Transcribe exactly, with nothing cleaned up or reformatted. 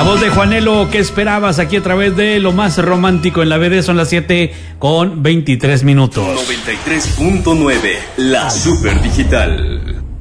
voz de Juanelo, ¿qué esperabas? Aquí a través de Lo Más Romántico en la B D. Son las siete con veintitrés minutos. noventa y tres punto nueve, la Super Digital.